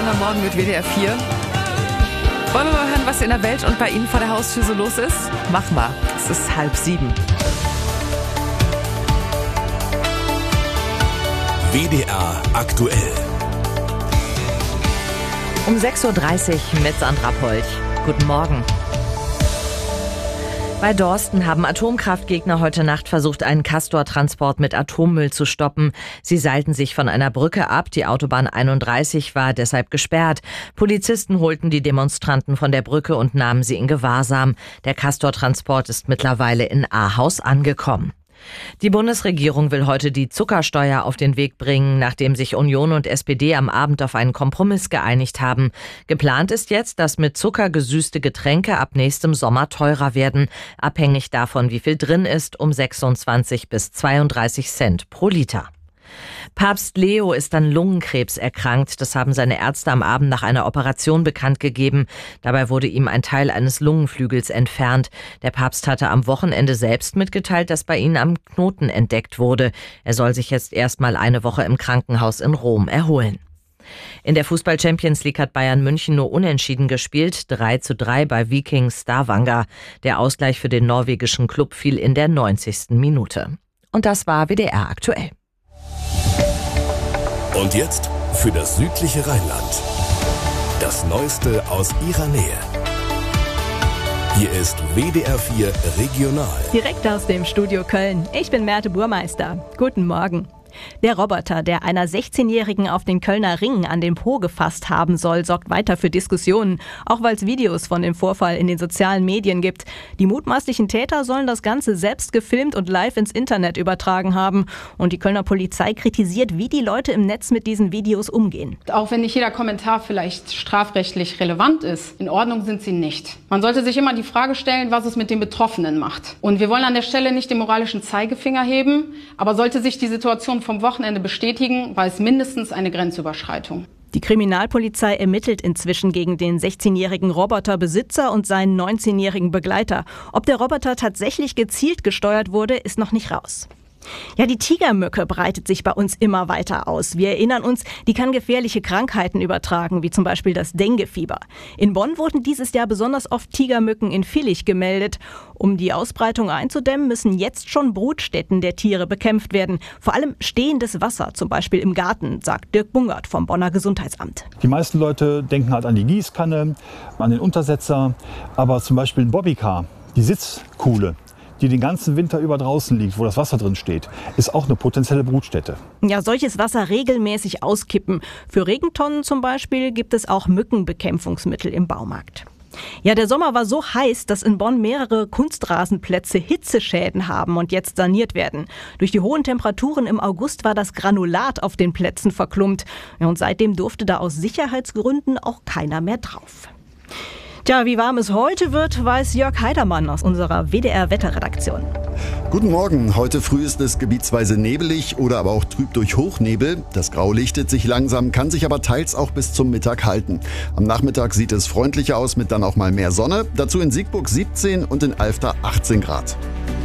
am Morgen mit WDR 4. Wollen wir mal hören, was in der Welt und bei Ihnen vor der Haustür so los ist? Mach mal, es ist 6:30. WDR aktuell. Um 6:30 Uhr mit Sandra Polch. Guten Morgen. Bei Dorsten haben Atomkraftgegner heute Nacht versucht, einen Castor-Transport mit Atommüll zu stoppen. Sie seilten sich von einer Brücke ab. Die Autobahn 31 war deshalb gesperrt. Polizisten holten die Demonstranten von der Brücke und nahmen sie in Gewahrsam. Der Castor-Transport ist mittlerweile in Ahaus angekommen. Die Bundesregierung will heute die Zuckersteuer auf den Weg bringen, nachdem sich Union und SPD am Abend auf einen Kompromiss geeinigt haben. Geplant ist jetzt, dass mit Zucker gesüßte Getränke ab nächstem Sommer teurer werden, abhängig davon, wie viel drin ist, um 26 bis 32 Cent pro Liter. Papst Leo ist an Lungenkrebs erkrankt. Das haben seine Ärzte am Abend nach einer Operation bekannt gegeben. Dabei wurde ihm ein Teil eines Lungenflügels entfernt. Der Papst hatte am Wochenende selbst mitgeteilt, dass bei ihm am Knoten entdeckt wurde. Er soll sich jetzt erstmal eine Woche im Krankenhaus in Rom erholen. In der Fußball-Champions League hat Bayern München nur unentschieden gespielt, 3:3 bei Viking Stavanger. Der Ausgleich für den norwegischen Klub fiel in der 90. Minute. Und das war WDR aktuell. Und jetzt für das südliche Rheinland. Das Neueste aus ihrer Nähe. Hier ist WDR 4 Regional. Direkt aus dem Studio Köln. Ich bin Merte Burmeister. Guten Morgen. Der Roboter, der einer 16-Jährigen auf den Kölner Ring an den Po gefasst haben soll, sorgt weiter für Diskussionen, auch weil es Videos von dem Vorfall in den sozialen Medien gibt. Die mutmaßlichen Täter sollen das Ganze selbst gefilmt und live ins Internet übertragen haben. Und die Kölner Polizei kritisiert, wie die Leute im Netz mit diesen Videos umgehen. Auch wenn nicht jeder Kommentar vielleicht strafrechtlich relevant ist, in Ordnung sind sie nicht. Man sollte sich immer die Frage stellen, was es mit den Betroffenen macht. Und wir wollen an der Stelle nicht den moralischen Zeigefinger heben, aber sollte sich die Situation vom Wochenende bestätigen, war es mindestens eine Grenzüberschreitung. Die Kriminalpolizei ermittelt inzwischen gegen den 16-jährigen Roboterbesitzer und seinen 19-jährigen Begleiter. Ob der Roboter tatsächlich gezielt gesteuert wurde, ist noch nicht raus. Ja, die Tigermücke breitet sich bei uns immer weiter aus. Wir erinnern uns, die kann gefährliche Krankheiten übertragen, wie zum Beispiel das Denguefieber. In Bonn wurden dieses Jahr besonders oft Tigermücken in Villich gemeldet. Um die Ausbreitung einzudämmen, müssen jetzt schon Brutstätten der Tiere bekämpft werden. Vor allem stehendes Wasser, zum Beispiel im Garten, sagt Dirk Bungert vom Bonner Gesundheitsamt. Die meisten Leute denken halt an die Gießkanne, an den Untersetzer, aber zum Beispiel ein Bobbycar, die Sitzkuhle, die den ganzen Winter über draußen liegt, wo das Wasser drin steht, ist auch eine potenzielle Brutstätte. Ja, solches Wasser regelmäßig auskippen. Für Regentonnen zum Beispiel gibt es auch Mückenbekämpfungsmittel im Baumarkt. Ja, der Sommer war so heiß, dass in Bonn mehrere Kunstrasenplätze Hitzeschäden haben und jetzt saniert werden. Durch die hohen Temperaturen im August war das Granulat auf den Plätzen verklumpt. Ja, und seitdem durfte da aus Sicherheitsgründen auch keiner mehr drauf. Tja, wie warm es heute wird, weiß Jörg Heidermann aus unserer WDR-Wetterredaktion. Guten Morgen. Heute früh ist es gebietsweise nebelig oder aber auch trüb durch Hochnebel. Das Grau lichtet sich langsam, kann sich aber teils auch bis zum Mittag halten. Am Nachmittag sieht es freundlicher aus mit dann auch mal mehr Sonne. Dazu in Siegburg 17 und in Alfter 18 Grad.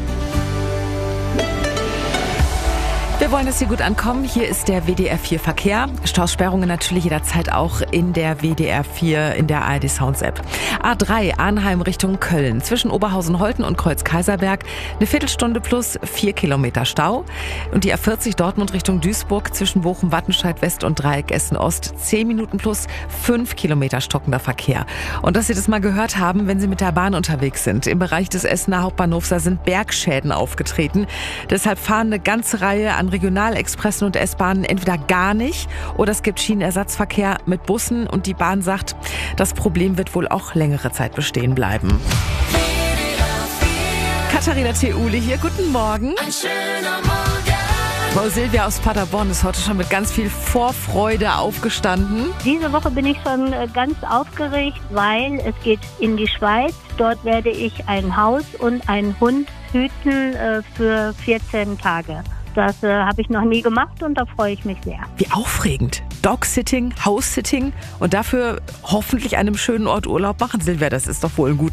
Wir wollen, dass Sie gut ankommen. Hier ist der WDR 4 Verkehr. Stausperrungen natürlich jederzeit auch in der WDR 4, in der ARD Sounds App. A3 Arnheim Richtung Köln. Zwischen Oberhausen-Holten und Kreuz-Kaiserberg eine Viertelstunde plus 4 Kilometer Stau. Und die A40 Dortmund Richtung Duisburg zwischen Bochum, Wattenscheid West und Dreieck Essen Ost 10 Minuten plus 5 Kilometer stockender Verkehr. Und dass Sie das mal gehört haben, wenn Sie mit der Bahn unterwegs sind. Im Bereich des Essener Hauptbahnhofs, da sind Bergschäden aufgetreten. Deshalb fahren eine ganze Reihe an Regionalexpressen und S-Bahnen entweder gar nicht oder es gibt Schienenersatzverkehr mit Bussen und die Bahn sagt, das Problem wird wohl auch längere Zeit bestehen bleiben. Katharina Theule hier, guten Morgen. Ein schöner Morgen. Frau Silvia aus Paderborn ist heute schon mit ganz viel Vorfreude aufgestanden. Diese Woche bin ich schon ganz aufgeregt, weil es geht in die Schweiz. Dort werde ich ein Haus und einen Hund hüten für 14 Tage. Das habe ich noch nie gemacht und da freue ich mich sehr. Wie aufregend. Dog-Sitting, House-Sitting und dafür hoffentlich an einem schönen Ort Urlaub machen. Silvia, das ist doch wohl ein guter